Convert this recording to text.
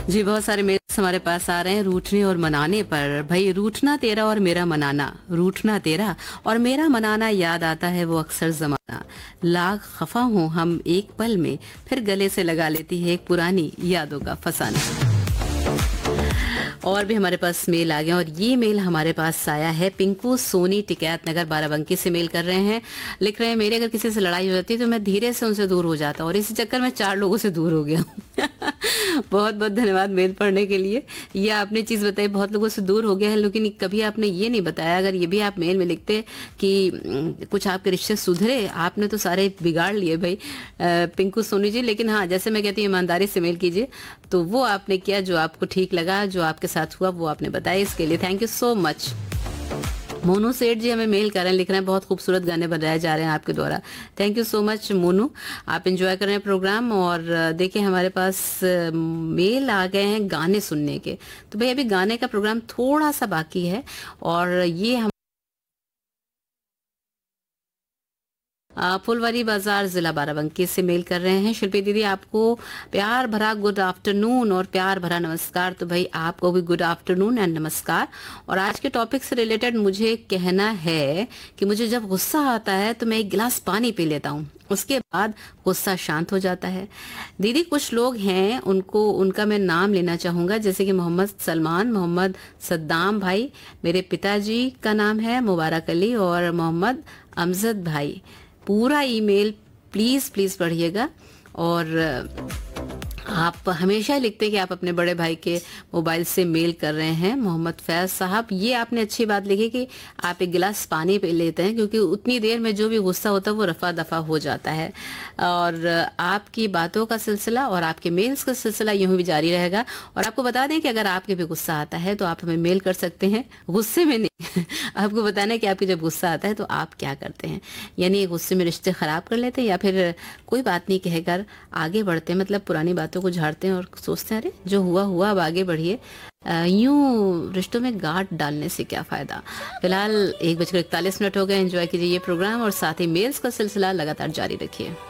जी, बहुत सारे मेल्स हमारे पास आ रहे हैं रूठने और मनाने पर। भाई, रूठना तेरा और मेरा मनाना, रूठना तेरा और मेरा मनाना, याद आता है वो अक्सर जमाना। लाख खफा हूँ हम एक पल में, फिर गले से लगा लेती है एक पुरानी यादों का फसाना। और भी हमारे पास मेल आ गया और ये मेल हमारे पास आया है। पिंकू सोनी टिकैत नगर बाराबंकी से मेल कर रहे हैं। लिख रहे हैं, मेरे अगर किसी से लड़ाई हो जाती है तो मैं धीरे से उनसे दूर हो जाता हूँ और इसी चक्कर में 4 लोगों से दूर हो गया हूँ। बहुत बहुत धन्यवाद मेल पढ़ने के लिए। ये आपने चीज बताई, बहुत लोगों से दूर हो गया है, लेकिन कभी आपने ये नहीं बताया। अगर ये भी आप मेल में लिखते कि कुछ आपके रिश्ते सुधरे, आपने तो सारे बिगाड़ लिए भाई पिंकू सोनी जी। लेकिन हाँ, जैसे मैं कहती हूँ, ईमानदारी से मेल कीजिए। तो वो आपने किया जो आपको ठीक लगा, जो आपके साथ हुआ वो आपने बताया। इसके लिए thank you so much. Monu सेठ जी हमें मेल कर रहे हैं, लिख रहे हैं बहुत खूबसूरत गाने बनाए जा रहे हैं आपके द्वारा। Thank you so much Monu, आप एंजॉय कर रहे हैं प्रोग्राम। और देखिए हमारे पास मेल आ गए हैं गाने सुनने के। तो भाई अभी गाने का प्रोग्राम थोड़ा सा बाकी है और ये हम फुलवारी बाजार जिला बाराबंकी से मेल कर रहे हैं। शिल्पी दीदी, आपको प्यार भरा गुड आफ्टरनून और प्यार भरा नमस्कार। तो भाई आपको भी गुड आफ्टरनून एंड नमस्कार। और आज के टॉपिक से रिलेटेड मुझे कहना है कि मुझे जब गुस्सा आता है तो मैं एक गिलास पानी पी लेता हूँ, उसके बाद गुस्सा शांत हो जाता है। दीदी, कुछ लोग हैं, उनका मैं नाम लेना चाहूंगा, जैसे कि मोहम्मद सलमान, मोहम्मद सद्दाम भाई, मेरे पिताजी का नाम है मुबारक अली, और मोहम्मद अमजद भाई। पूरा ईमेल प्लीज प्लीज पढ़िएगा। और आप हमेशा लिखते हैं कि आप अपने बड़े भाई के मोबाइल से मेल कर रहे हैं। मोहम्मद फैज साहब, ये आपने अच्छी बात लिखी कि आप एक गिलास पानी पे लेते हैं, क्योंकि उतनी देर में जो भी गुस्सा होता है वो रफा दफा हो जाता है। और आपकी बातों का सिलसिला और आपके मेल्स का सिलसिला यूं ही जारी रहेगा। और आपको बता दें कि अगर आपके भी गुस्सा आता है तो आप हमें मेल कर सकते हैं, गुस्से में नहीं। आपको बताना है कि आपके जब गुस्सा आता है तो आप क्या करते हैं, यानी गुस्से में रिश्ते खराब कर लेते हैं या फिर कोई बात नहीं कहकर आगे बढ़ते हैं, मतलब पुरानी बातों को झाड़ते हैं और सोचते हैं अरे जो हुआ हुआ, अब आगे बढ़िए। यूं रिश्तों में गांठ डालने से क्या फायदा। फिलहाल 1:41 हो गए। एंजॉय कीजिए ये प्रोग्राम और साथ ही मेल्स का सिलसिला लगातार जारी रखिए।